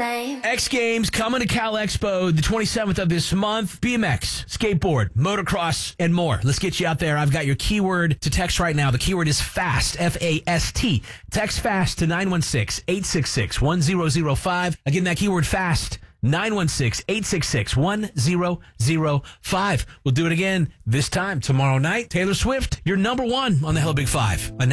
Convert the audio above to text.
same. X Games coming to Cal Expo the 27th of this month. BMX, skateboard, motocross, and more. Let's get you out there. I've got your keyword to text right now. The keyword is FAST, F-A-S-T. Text FAST to 916-866-1005. Again, that keyword FAST, 916-866-1005. We'll do it again this time tomorrow night. Taylor Swift, you're number one on the Hello Big Five.